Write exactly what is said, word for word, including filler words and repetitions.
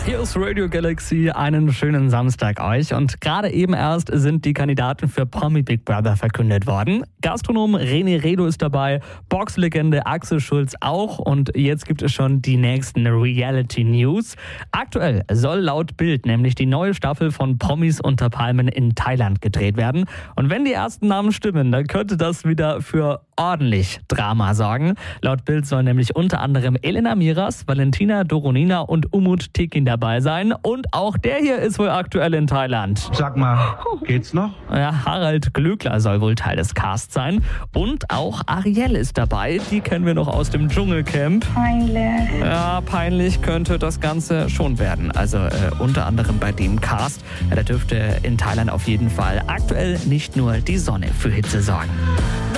Hier ist Radio Galaxy, einen schönen Samstag euch. Und gerade eben erst sind die Kandidaten für Promi Big Brother verkündet worden. Gastronom René Redo ist dabei, Boxlegende Axel Schulz auch. Und jetzt gibt es schon die nächsten Reality News. Aktuell soll laut Bild nämlich die neue Staffel von Promis unter Palmen in Thailand gedreht werden. Und wenn die ersten Namen stimmen, dann könnte das wieder für ordentlich Drama sorgen. Laut Bild sollen nämlich unter anderem Elena Miras, Valentina Doronina und Umut Tekin dabei sein. Und auch der hier ist wohl aktuell in Thailand. Sag mal, geht's noch? Ja, Harald Glöckler soll wohl Teil des Casts sein. Und auch Ariel ist dabei. Die kennen wir noch aus dem Dschungelcamp. Peinlich. Ja, peinlich könnte das Ganze schon werden. Also äh, unter anderem bei dem Cast. Ja, da dürfte in Thailand auf jeden Fall aktuell nicht nur die Sonne für Hitze sorgen.